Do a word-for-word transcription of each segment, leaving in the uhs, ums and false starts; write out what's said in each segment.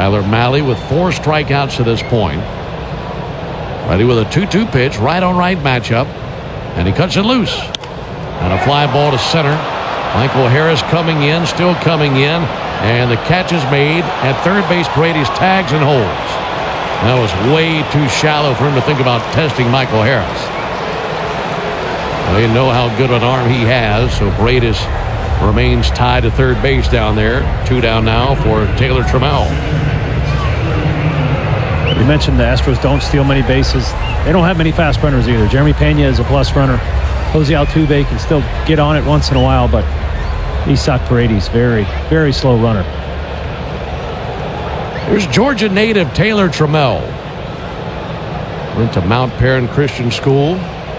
Tyler Mahle with four strikeouts to this point. Ready with a two two pitch, right on right matchup. And he cuts it loose. And a fly ball to center. Michael Harris coming in, still coming in. And the catch is made at third base. Brady's tags and holds. That was way too shallow for him to think about testing Michael Harris. They know how good an arm he has, so Brady's remains tied to third base down there. Two down now for Taylor Trammell. You mentioned the Astros don't steal many bases. They don't have many fast runners either. Jeremy Pena is a plus runner. Jose Altuve can still get on it once in a while, but Isaac Paredes, very, very slow runner. Here's Georgia native Taylor Trammell. Went to Mount Perrin Christian School.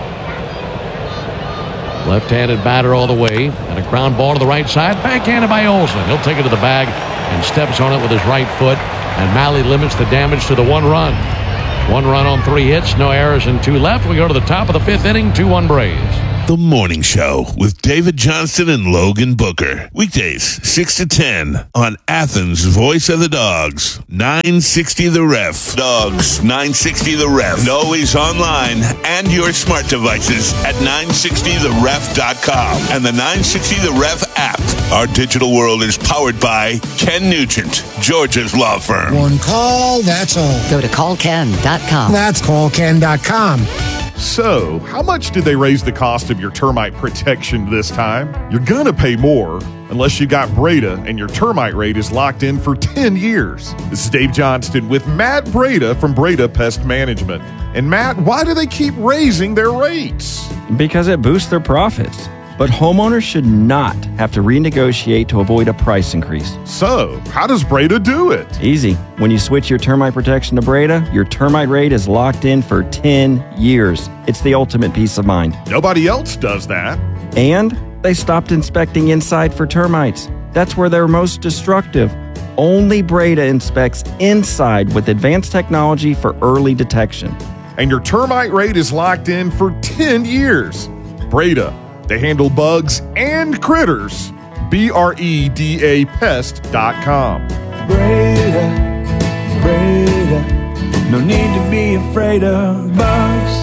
Left-handed batter all the way. And a ground ball to the right side. Backhanded by Olsen. He'll take it to the bag and steps on it with his right foot. And Mahle limits the damage to the one run. One run on three hits. No errors and two left. We go to the top of the fifth inning. two one Braves. The Morning Show with David Johnston and Logan Booker. Weekdays, six to ten on Athens' Voice of the Dogs. nine sixty The Ref. Dogs, nine sixty The Ref. And always online and your smart devices at nine sixty the ref dot com and the nine sixty The Ref app. Our digital world is powered by Ken Nugent, Georgia's law firm. One call, that's all. Go to call ken dot com. That's call ken dot com. So, how much did they raise the cost of your termite protection this time? You're going to pay more unless you got Breda and your termite rate is locked in for ten years. This is Dave Johnston with Matt Breda from Breda Pest Management. And Matt, why do they keep raising their rates? Because it boosts their profits. But homeowners should not have to renegotiate to avoid a price increase. So, how does Breda do it? Easy. When you switch your termite protection to Breda, your termite rate is locked in for ten years. It's the ultimate peace of mind. Nobody else does that. And they stopped inspecting inside for termites. That's where they're most destructive. Only Breda inspects inside with advanced technology for early detection. And your termite rate is locked in for ten years. Breda. They handle bugs and critters. B R E D A pest dot com. Breda, Breda, no need to be afraid of bugs.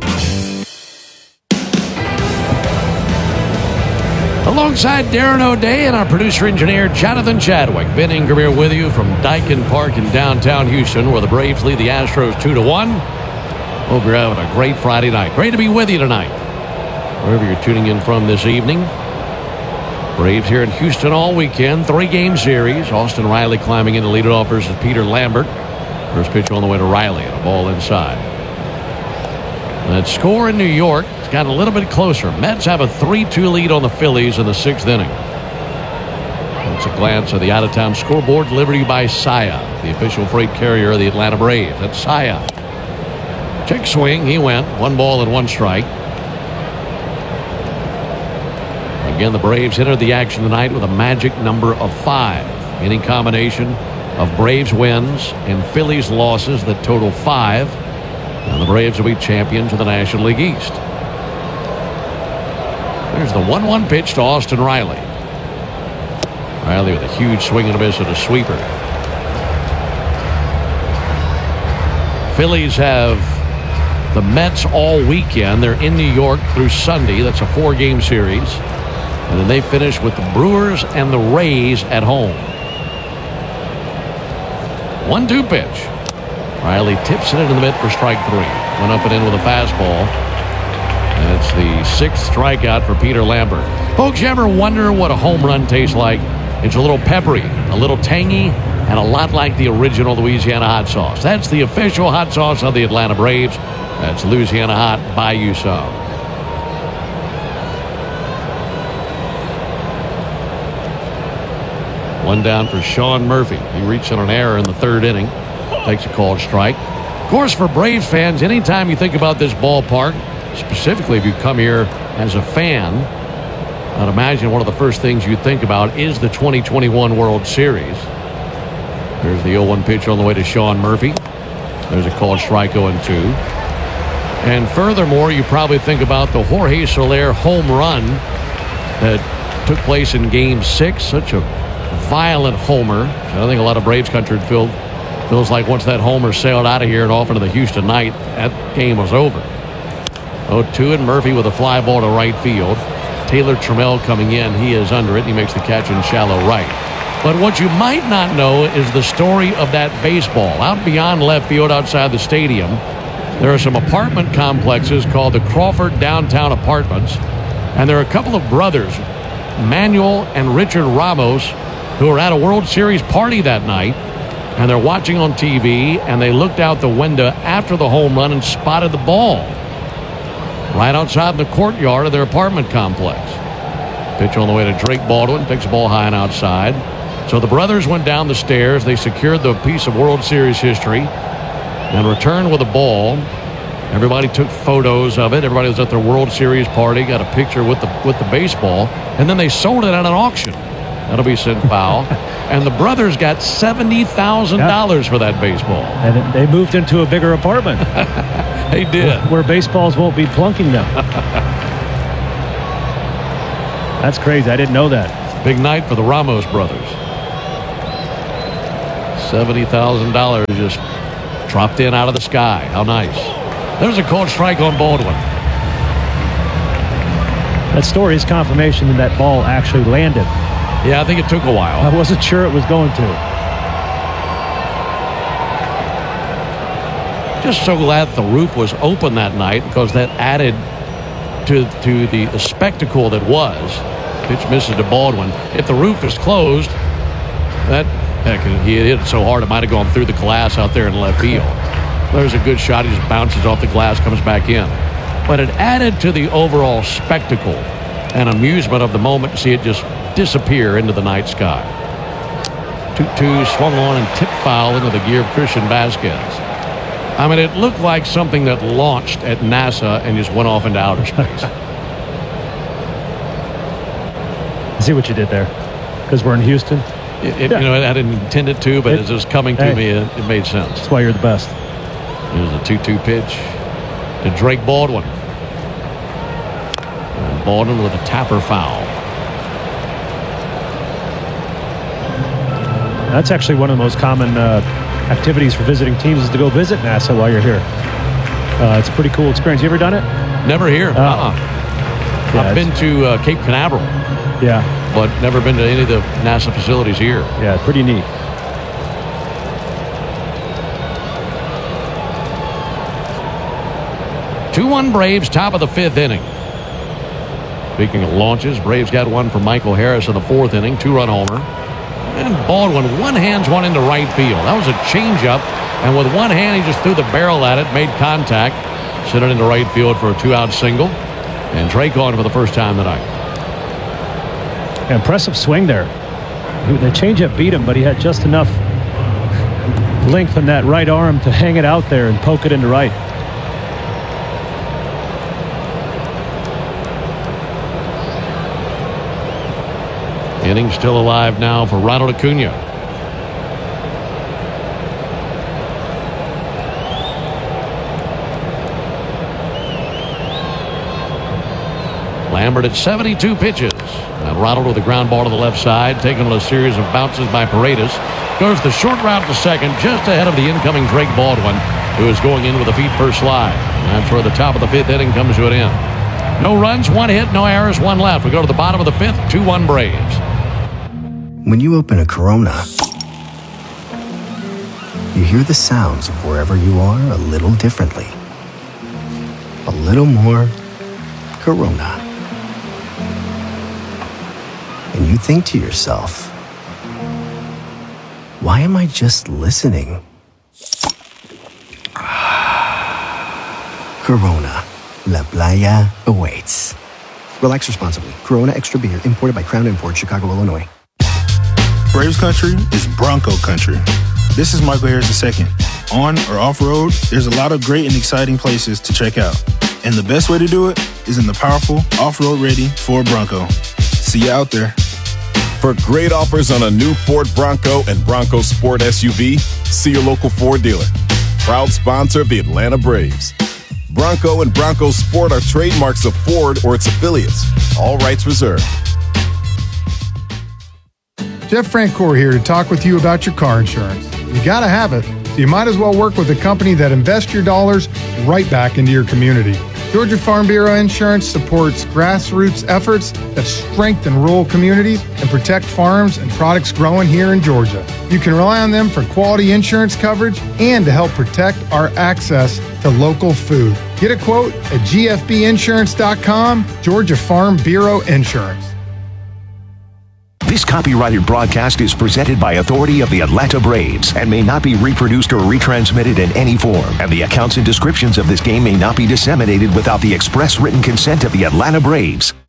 Alongside Darren O'Day and our producer-engineer Jonathan Chadwick, Ben Ingram here with you from Daikin Park in downtown Houston, where the Braves lead the Astros two to one. Hope you're having a great Friday night. Great to be with you tonight. Wherever you're tuning in from this evening. Braves here in Houston all weekend. Three-game series. Austin Riley climbing in to lead it off versus Peter Lambert. First pitch on the way to Riley and a ball inside. That score in New York has gotten a little bit closer. Mets have a three two lead on the Phillies in the sixth inning. That's a glance at the out-of-town scoreboard delivered to you by Saia, the official freight carrier of the Atlanta Braves. That's Saia. Check swing. He went. One ball and one strike. Again, the Braves entered the action tonight with a magic number of five. Any combination of Braves wins and Phillies losses that total five. And the Braves will be champions of the National League East. There's the one one pitch to Austin Riley. Riley with a huge swing and a miss and a sweeper. Phillies have the Mets all weekend. They're in New York through Sunday. That's a four-game series. And then they finish with the Brewers and the Rays at home. one two pitch. Riley tips it into the mitt for strike three. Went up and in with a fastball. And it's the sixth strikeout for Peter Lambert. Folks, you ever wonder what a home run tastes like? It's a little peppery, a little tangy, and a lot like the original Louisiana hot sauce. That's the official hot sauce of the Atlanta Braves. That's Louisiana Hot. Buy you some. One down for Sean Murphy. He reached on an error in the third inning. Takes a called strike. Of course, for Braves fans, anytime you think about this ballpark, specifically if you come here as a fan, I'd imagine one of the first things you think about is the twenty twenty-one World Series. There's the oh one pitch on the way to Sean Murphy. There's a called strike oh and two. And furthermore, you probably think about the Jorge Soler home run that took place in Game six. Such a violent homer. I think a lot of Braves country would feel Feels like once that homer sailed out of here and off into the Houston night, that game was over. oh two, and Murphy with a fly ball to right field. Taylor Trammell coming in. He is under it. He makes the catch in shallow right. But what you might not know is the story of that baseball. Out beyond left field outside the stadium, there are some apartment complexes called the Crawford Downtown Apartments. And there are a couple of brothers, Manuel and Richard Ramos, who are at a World Series party that night. And they're watching on T V, and they looked out the window after the home run and spotted the ball right outside the courtyard of their apartment complex. Pitch on the way to Drake Baldwin, takes the ball high and outside. So the brothers went down the stairs. They secured the piece of World Series history and returned with a ball. Everybody took photos of it. Everybody was at their World Series party, got a picture with the with the baseball, and then they sold it at an auction. That'll be sent foul. And the brothers got seventy thousand dollars for that baseball. And they moved into a bigger apartment. They did. Where, where baseballs won't be plunking them. That's crazy. I didn't know that. Big night for the Ramos brothers. seventy thousand dollars just dropped in out of the sky. How nice. There's a called strike on Baldwin. That story is confirmation that that ball actually landed. Yeah, I think it took a while. I wasn't sure it was going to. Just so glad the roof was open that night because that added to to the, the spectacle that was. Pitch misses to Baldwin. If the roof is closed, that heck, he hit it so hard it might have gone through the glass out there in left field. There's a good shot. He just bounces off the glass, comes back in. But it added to the overall spectacle and amusement of the moment to see it just disappear into the night sky. two two swung on and tipped foul into the gear of Christian Vasquez. I mean, it looked like something that launched at NASA and just went off into outer space. See what you did there? Because we're in Houston? It, it, Yeah. You know, I didn't intend it to, but It- as it was coming to hey. me, it, it made sense. That's why you're the best. There's a two two pitch to Drake Baldwin. And Baldwin with a tapper foul. That's actually one of the most common uh, activities for visiting teams is to go visit NASA while you're here. Uh, it's a pretty cool experience. You ever done it? Never here. Oh. Uh-uh. Yeah, I've been it's- to uh, Cape Canaveral, Yeah, but never been to any of the NASA facilities here. yeah, pretty neat. two one Braves, top of the fifth inning. Speaking of launches, Braves got one from Michael Harris in the fourth inning, two-run homer. And Baldwin one-hands one into right field. That was a changeup, and with one hand, he just threw the barrel at it, made contact, sent it into right field for a two-out single. And Drake on for the first time tonight. Impressive swing there. The changeup beat him, but he had just enough length in that right arm to hang it out there and poke it into right. Inning still alive now for Ronald Acuna. Lambert at seventy-two pitches. And Ronald with a ground ball to the left side, taking on a series of bounces by Paredes. Goes the short route to second, just ahead of the incoming Drake Baldwin, who is going in with a feet first slide. And that's where the top of the fifth inning comes to an end. No runs, one hit, no errors, one left. We go to the bottom of the fifth, two one Braves. When you open a Corona, you hear the sounds of wherever you are a little differently. A little more Corona. And you think to yourself, why am I just listening? Corona. La Playa awaits. Relax responsibly. Corona Extra Beer, imported by Crown Imports, Chicago, Illinois. Braves country is Bronco country. This is Michael Harris the second. On or off-road, there's a lot of great and exciting places to check out. And the best way to do it is in the powerful, off-road ready Ford Bronco. See you out there. For great offers on a new Ford Bronco and Bronco Sport S U V, see your local Ford dealer. Proud sponsor of the Atlanta Braves. Bronco and Bronco Sport are trademarks of Ford or its affiliates. All rights reserved. Jeff Francoeur here to talk with you about your car insurance. You gotta have it, So you might as well work with a company that invests your dollars right back into your community. Georgia Farm Bureau Insurance supports grassroots efforts that strengthen rural communities and protect farms and products growing here in Georgia. You can rely on them for quality insurance coverage and to help protect our access to local food. Get a quote at G F B insurance dot com, Georgia Farm Bureau Insurance. This copyrighted broadcast is presented by authority of the Atlanta Braves and may not be reproduced or retransmitted in any form. And the accounts and descriptions of this game may not be disseminated without the express written consent of the Atlanta Braves.